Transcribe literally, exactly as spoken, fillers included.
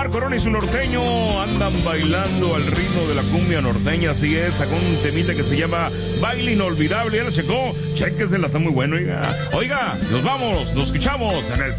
Omar Corona y su norteño andan bailando al ritmo de la cumbia norteña, así es, sacó un temita que se llama Baile Inolvidable, ya lo checó, chéquesela, está muy bueno, oiga. Oiga, nos vamos, nos escuchamos en el